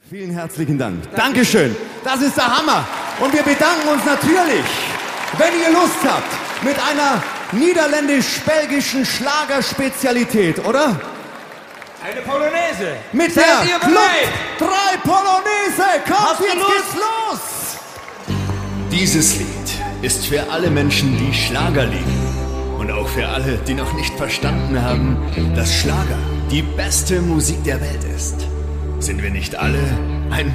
Vielen herzlichen Dank. Dankeschön. Das ist der Hammer. Und wir bedanken uns natürlich, wenn ihr Lust habt, mit einer niederländisch-belgischen Schlagerspezialität, oder? Eine Polonaise. Mit Seid der ihr Club bereit? 3 Polonaise. Kommt, Hast du jetzt Lust? geht's los. Dieses Lied ist für alle Menschen, die Schlager lieben. Und auch für alle, die noch nicht verstanden haben, dass Schlager die beste Musik der Welt ist. Sind wir nicht alle ein